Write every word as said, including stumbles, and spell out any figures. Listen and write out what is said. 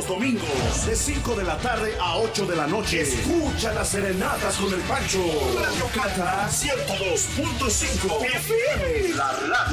domingos, de cinco de la tarde a ocho de la noche. Escucha las serenatas con el Pancho. Radio Cata ciento dos punto cinco F M. La radio